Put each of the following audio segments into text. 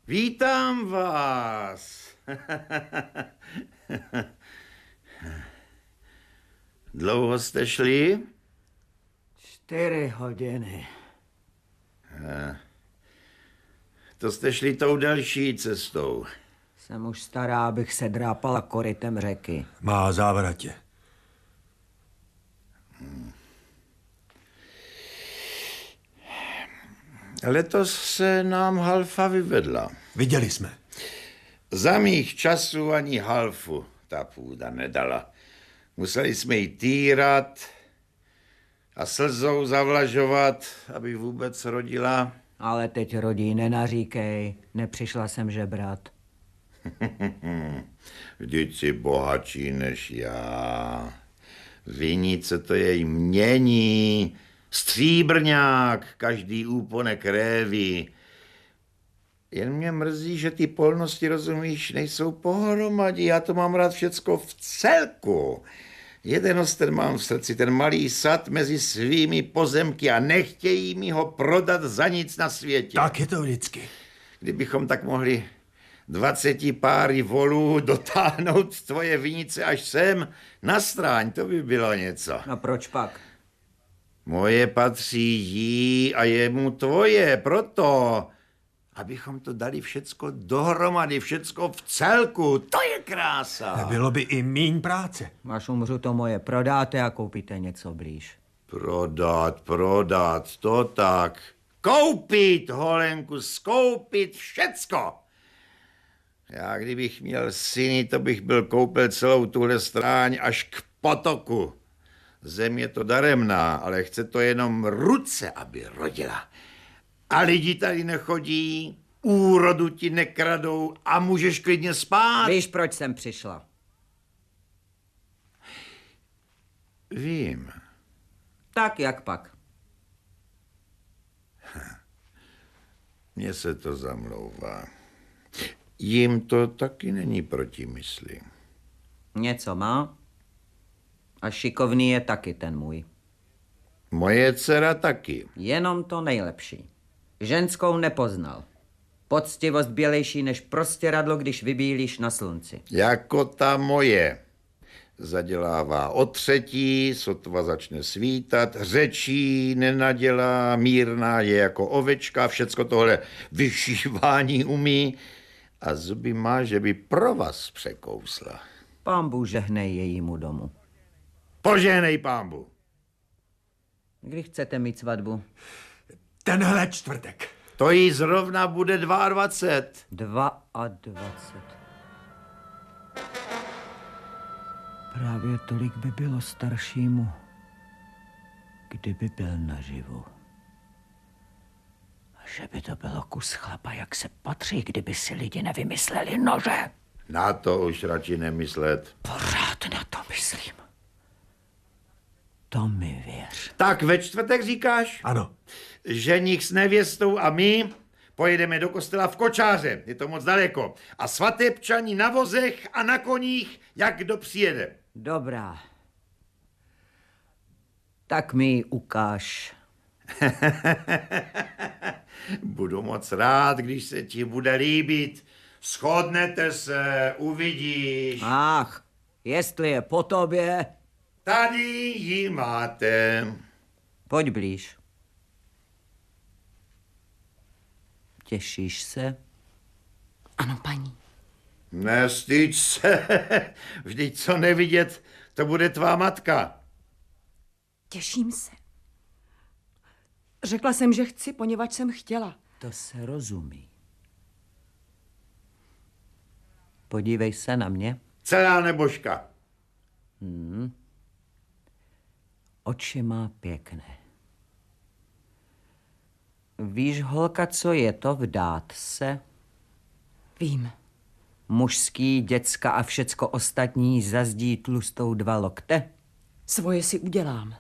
Vítám vás. Dlouho jste šli? 4 hodiny. To jste šli tou další cestou. Jsem už stará, abych se drápala korytem řeky. Má závratě. Letos se nám halfa vyvedla. Viděli jsme. Za mých časů ani halfu ta půda nedala. Museli jsme ji týrat a slzou zavlažovat, aby vůbec rodila. Ale teď rodí, nenaříkej. Nepřišla jsem žebrat. Vždyť jsi bohatší než já. Vinice to jej mění. Stříbrňák, každý úponek révy. Jen mě mrzí, že ty polnosti, rozumíš, nejsou pohromadě. Já to mám rád všecko v celku. Jeden osten mám v srdci, ten malý sad mezi svými pozemky a nechtějí mi ho prodat za nic na světě. Tak je to vždycky. Kdybychom tak mohli 20 páry volů dotáhnout tvoje vinice až sem na stráň, to by bylo něco. No proč pak? Moje patří jí a jemu tvoje, proto, abychom to dali všecko dohromady, všecko v celku, to je krása. Bylo by i míň práce. Až umřu, to moje prodáte a koupíte něco blíž. Prodat, to tak. Koupit, holenku, skoupit všecko. Já kdybych měl syny, to bych byl koupil celou tuhle stráň až k potoku. Zem je to daremná, ale chce to jenom ruce, aby rodila. A lidi tady nechodí, úrodu ti nekradou a můžeš klidně spát. Víš, proč jsem přišla? Vím. Tak jak pak? Mně se to zamlouvá. Jim to taky není proti mysli. Něco má? A šikovný je taky ten můj. Moje dcera taky. Jenom to nejlepší. Ženskou nepoznal. Poctivost bělejší než prostěradlo, když vybílíš na slunci. Jako ta moje. Zadělává o 3, sotva začne svítat, řečí nenadělá, mírná je jako ovečka, všecko tohle vyšívání umí a zuby má, že by pro vás překousla. Pán Bůh žehnej jejímu domu. Požehnej, pánbu. Kdy chcete mít svatbu? Tenhle čtvrtek. To jí zrovna bude 22. 22. Právě tolik by bylo staršímu, kdyby byl naživu. A že by to bylo kus chlapa, jak se patří, kdyby si lidi nevymysleli nože. Na to už radši nemyslet. Pořád na to myslím. To mi věř. Tak ve čtvrtek říkáš? Ano. Ženich s nevěstou a my pojedeme do kostela v kočáře, je to moc daleko. A svatebčani na vozech a na koních, jak kdo přijede. Dobrá. Tak mi ji ukáž. Budu moc rád, když se ti bude líbit. Shodnete se, uvidíš. Ach, jestli je po tobě... Tady ji máte. Pojď blíž. Těšíš se? Ano, paní. Nestyď se. Vždyť co nevidět, to bude tvá matka. Těším se. Řekla jsem, že chci, poněvadž jsem chtěla. To se rozumí. Podívej se na mě. Celá nebožka. Oči má pěkné. Víš, holka, co je to vdát se? Vím. Mužský, děcka a všecko ostatní zazdí tlustou 2 lokte? Svoje si udělám.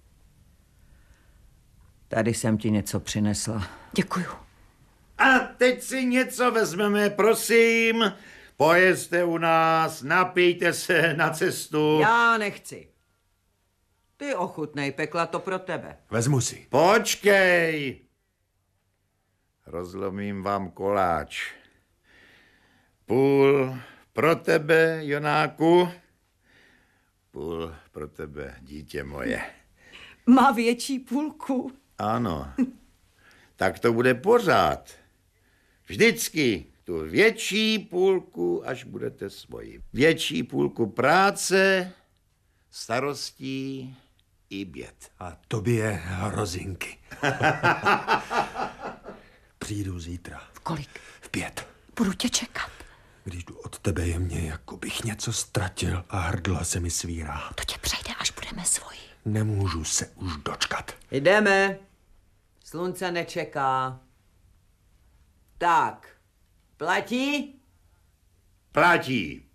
Tady jsem ti něco přinesla. Děkuju. A teď si něco vezmeme, prosím. Pojezte u nás, napijte se na cestu. Já nechci. Ty ochutnej, pekla to pro tebe. Vezmu si. Počkej. Rozlomím vám koláč. Půl pro tebe, Jonáku, půl pro tebe, dítě moje. Má větší půlku. Ano, tak to bude pořád. Vždycky tu větší půlku, až budete svoji. Větší půlku práce, starostí i běd. A tobě hrozinky. Přijdu zítra. V kolik? V 5. Budu tě čekat. Když jdu od tebe, je mně, jako bych něco ztratil a hrdla se mi svírá. To tě přejde, až budeme svoji. Nemůžu se už dočkat. Jdeme. Slunce nečeká. Tak, platí? Platí.